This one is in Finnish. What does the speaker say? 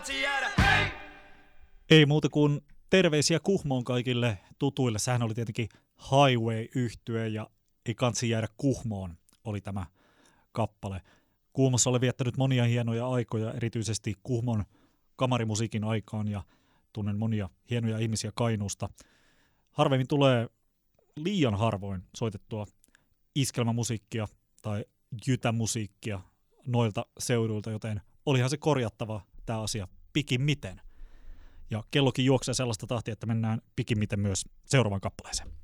Ei muuta kuin terveisiä Kuhmoon kaikille tutuille. Sehän oli tietenkin Highway-yhtye ja Ei kansi jäädä Kuhmoon oli tämä kappale. Kuhmossa olen viettänyt monia hienoja aikoja, erityisesti Kuhmon kamarimusiikin aikaan ja tunnen monia hienoja ihmisiä Kainuusta. Harvemmin tulee liian harvoin soitettua iskelmämusiikkia tai jytämusiikkia noilta seuduilta, joten olihan se korjattava tämä asia pikimmiten. Ja kellokin juoksee sellaista tahtia, että mennään pikimmiten myös seuraavaan kappaleeseen.